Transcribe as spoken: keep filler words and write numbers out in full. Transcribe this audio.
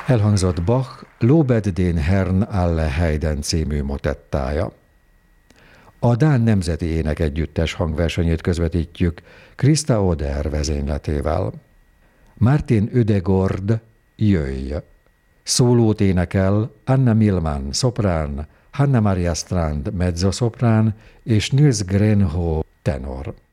Elhangzott Bach Lobet den Herrn alle Heiden című motettája. A Dán Nemzeti Énekegyüttes hangversenyét közvetítjük Krista Oder vezényletével. Martin Ödegård Jöjj! Szólót énekel Anna Millman szoprán, Hanna Maria Strand mezzoszoprán és Nils Grenho tenor.